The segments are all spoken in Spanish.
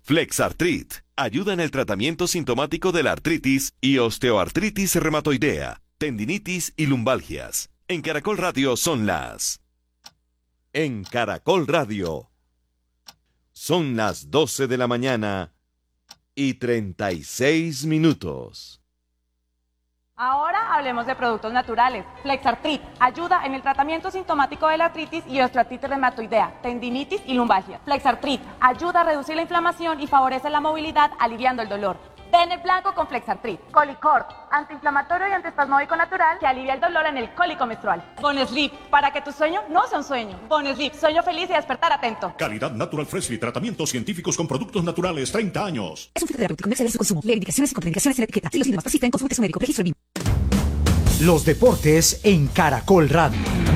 Flexartrit ayuda en el tratamiento sintomático de la artritis y osteoartritis reumatoidea, tendinitis y lumbalgias. En Caracol Radio son las... En Caracol Radio son las 12 de la mañana y 36 minutos. Ahora hablemos de productos naturales. Flexartrit ayuda en el tratamiento sintomático de la artritis y osteoartritis reumatoidea, tendinitis y lumbalgia. Flexartrit ayuda a reducir la inflamación y favorece la movilidad, aliviando el dolor. Ven el blanco con Flexartrit. Colicort, antiinflamatorio y antiespasmódico natural que alivia el dolor en el cólico menstrual. Bonesleep, para que tu sueño no sea un sueño. Bonesleep, sueño feliz y despertar atento. Calidad Natural Freshly, tratamientos científicos con productos naturales, 30 años. Es un fitoterapéutico, no exceder su consumo. Lee indicaciones y contraindicaciones en la etiqueta. Si los síntomas persisten, consulte a su médico. Registro BIM. Los deportes en Caracol Radio.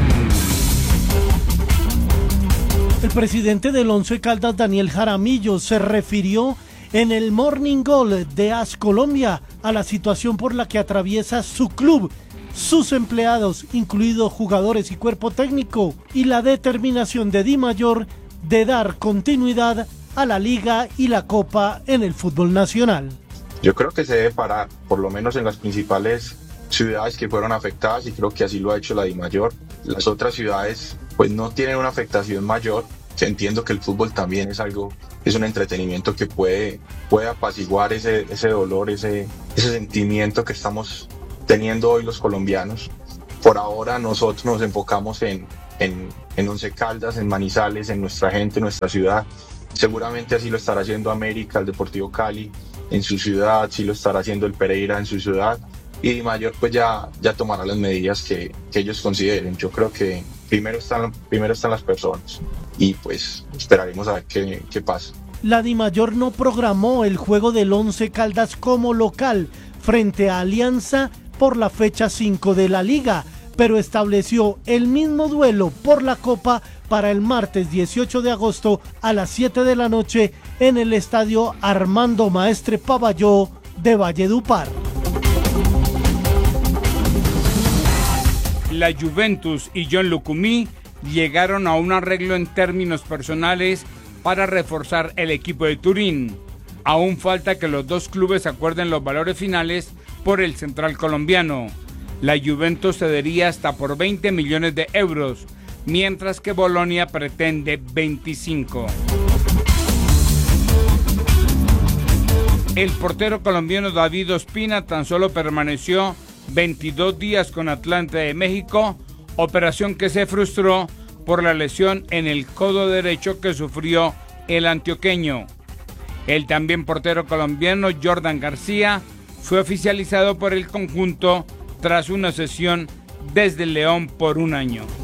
El presidente del Once Caldas, Daniel Jaramillo, se refirió en el Morning Goal de AS Colombia a la situación por la que atraviesa su club, sus empleados, incluidos jugadores y cuerpo técnico, y la determinación de Dimayor de dar continuidad a la Liga y la Copa en el fútbol nacional. Yo creo que se debe parar, por lo menos en las principales ciudades que fueron afectadas, y creo que así lo ha hecho la Dimayor. Las otras ciudades pues no tienen una afectación mayor. Entiendo que el fútbol también es un entretenimiento que puede apaciguar ese dolor, ese sentimiento que estamos teniendo hoy los colombianos. Por ahora nosotros nos enfocamos en Once Caldas, en Manizales, en nuestra gente, en nuestra ciudad. Seguramente así lo estará haciendo América, el Deportivo Cali en su ciudad, sí lo estará haciendo el Pereira en su ciudad, y Dimayor pues ya tomará las medidas que ellos consideren. Yo creo que primero están las personas y pues esperaremos a ver qué pasa. La Dimayor no programó el juego del Once Caldas como local frente a Alianza por la fecha 5 de la Liga, pero estableció el mismo duelo por la Copa para el martes 18 de agosto a las 7 de la noche en el estadio Armando Maestre Pavalló de Valledupar. La Juventus y John Lucumí llegaron a un arreglo en términos personales para reforzar el equipo de Turín. Aún falta que los dos clubes acuerden los valores finales por el central colombiano. La Juventus cedería hasta por 20 millones de euros, mientras que Bolonia pretende 25. El portero colombiano David Ospina tan solo permaneció 22 días con Atlante de México, operación que se frustró por la lesión en el codo derecho que sufrió el antioqueño. El también portero colombiano Jordan García fue oficializado por el conjunto tras una cesión desde León por un año.